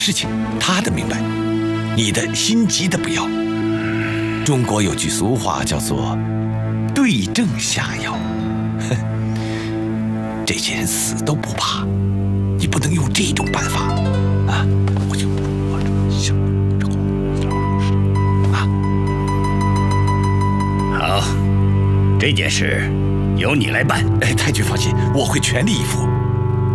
事情他的明白，你的心急的不要。中国有句俗话叫做“对症下药”，这些人死都不怕，你不能用这种办法啊！ 好，这件事由你来办。 太君放心，我会全力以赴。